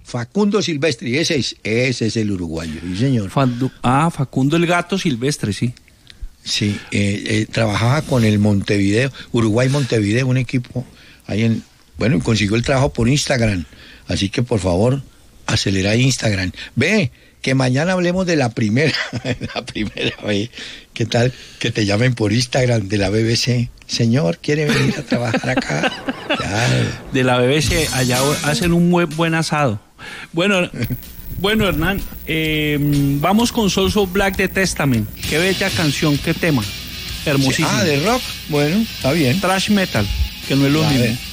Facundo Silvestri, ese es el uruguayo, sí señor. Facundo el Gato Silvestre, sí. Sí, trabajaba con el Montevideo, Uruguay Montevideo, un equipo ahí y consiguió el trabajo por Instagram, así que por favor, acelera Instagram. Ve, que mañana hablemos de la primera vez, ¿qué tal? Que te llamen por Instagram de la BBC, señor, ¿quiere venir a trabajar acá? Ya. De la BBC, allá hacen un muy buen asado. Bueno, Hernán, vamos con Souls of Black de Testament. Qué bella canción, qué tema. Hermosísimo. De rock, bueno, está bien. Thrash metal, que no es lo mismo.